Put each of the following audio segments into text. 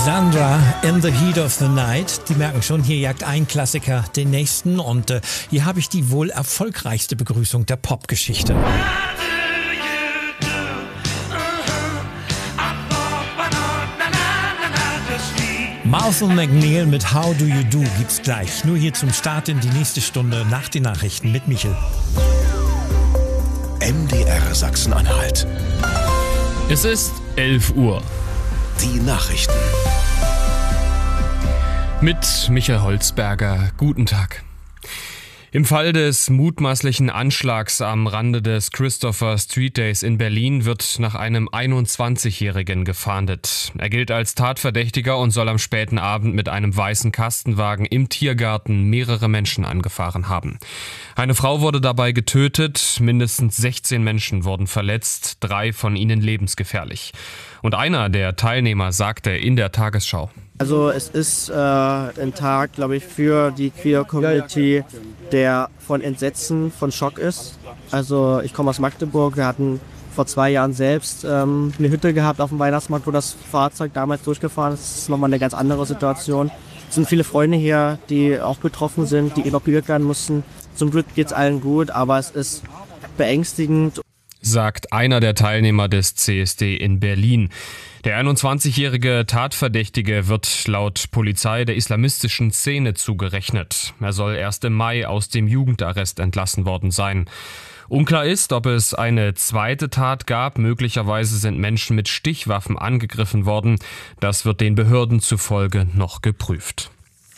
Alexandra in the Heat of the Night. Die merken schon, hier jagt ein Klassiker den nächsten und hier habe ich die wohl erfolgreichste Begrüßung der Popgeschichte. Martha McNeil mit How Do You Do gibt's gleich. Nur hier zum Start in die nächste Stunde nach den Nachrichten mit Michel. MDR Sachsen-Anhalt. Es ist 11 Uhr. Die Nachrichten. Mit Michael Holzberger. Guten Tag. Im Fall des mutmaßlichen Anschlags am Rande des Christopher Street Days in Berlin wird nach einem 21-Jährigen gefahndet. Er gilt als Tatverdächtiger und soll am späten Abend mit einem weißen Kastenwagen im Tiergarten mehrere Menschen angefahren haben. Eine Frau wurde dabei getötet, mindestens 16 Menschen wurden verletzt, 3 von ihnen lebensgefährlich. Und einer der Teilnehmer sagte in der Tagesschau: Also es ist ein Tag, glaube ich, für die Queer-Community, der von Entsetzen, von Schock ist. Also ich komme aus Magdeburg, wir hatten vor 2 Jahren selbst eine Hütte gehabt auf dem Weihnachtsmarkt, wo das Fahrzeug damals durchgefahren ist. Das ist nochmal eine ganz andere Situation. Es sind viele Freunde hier, die auch betroffen sind, die evakuiert werden mussten. Zum Glück geht es allen gut, aber es ist beängstigend, sagt einer der Teilnehmer des CSD in Berlin. Der 21-jährige Tatverdächtige wird laut Polizei der islamistischen Szene zugerechnet. Er soll erst im Mai aus dem Jugendarrest entlassen worden sein. Unklar ist, ob es eine zweite Tat gab. Möglicherweise sind Menschen mit Stichwaffen angegriffen worden. Das wird den Behörden zufolge noch geprüft.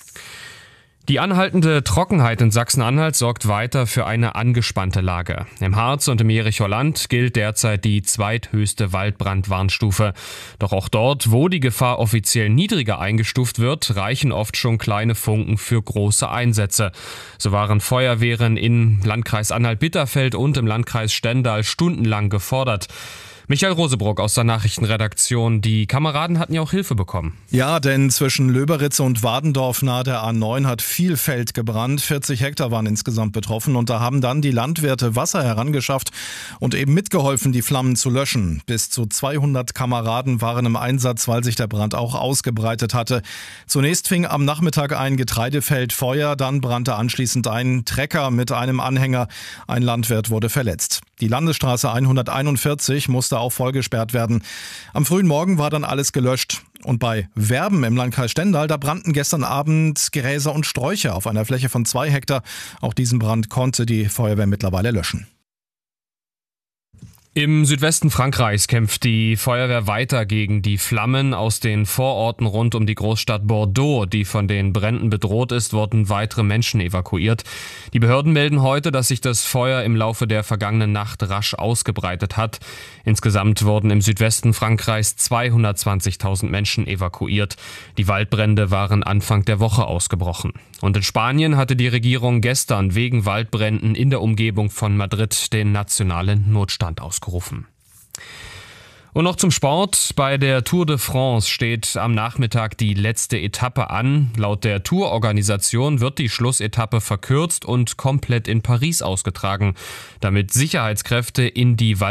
Die anhaltende Trockenheit in Sachsen-Anhalt sorgt weiter für eine angespannte Lage. Im Harz und im Jerichower Land gilt derzeit die zweithöchste Waldbrandwarnstufe. Doch auch dort, wo die Gefahr offiziell niedriger eingestuft wird, reichen oft schon kleine Funken für große Einsätze. So waren Feuerwehren im Landkreis Anhalt-Bitterfeld und im Landkreis Stendal stundenlang gefordert. Michael Rosebrock aus der Nachrichtenredaktion. Die Kameraden hatten ja auch Hilfe bekommen. Ja, denn zwischen Löberitz und Wadendorf nahe der A9 hat viel Feld gebrannt. 40 Hektar waren insgesamt betroffen und da haben dann die Landwirte Wasser herangeschafft und eben mitgeholfen, die Flammen zu löschen. Bis zu 200 Kameraden waren im Einsatz, weil sich der Brand auch ausgebreitet hatte. Zunächst fing am Nachmittag ein Getreidefeld Feuer, dann brannte anschließend ein Trecker mit einem Anhänger. Ein Landwirt wurde verletzt. Die Landesstraße 141 musste auch vollgesperrt werden. Am frühen Morgen war dann alles gelöscht. Und bei Werben im Landkreis Stendal, da brannten gestern Abend Gräser und Sträucher auf einer Fläche von 2 Hektar. Auch diesen Brand konnte die Feuerwehr mittlerweile löschen. Im Südwesten Frankreichs kämpft die Feuerwehr weiter gegen die Flammen. Aus den Vororten rund um die Großstadt Bordeaux, die von den Bränden bedroht ist, wurden weitere Menschen evakuiert. Die Behörden melden heute, dass sich das Feuer im Laufe der vergangenen Nacht rasch ausgebreitet hat. Insgesamt wurden im Südwesten Frankreichs 220.000 Menschen evakuiert. Die Waldbrände waren Anfang der Woche ausgebrochen. Und in Spanien hatte die Regierung gestern wegen Waldbränden in der Umgebung von Madrid den nationalen Notstand ausgerufen. Und noch zum Sport. Bei der Tour de France steht am Nachmittag die letzte Etappe an. Laut der Tourorganisation wird die Schlussetappe verkürzt und komplett in Paris ausgetragen, damit Sicherheitskräfte in die